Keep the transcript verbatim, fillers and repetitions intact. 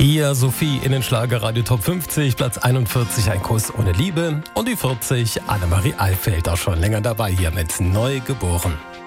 Pia Sophie in den Schlagerradio Top fünfzig, Platz einundvierzig, ein Kuss ohne Liebe. Und die vierzig, Annemarie Alfeld, auch schon länger dabei hier mit Neugeboren.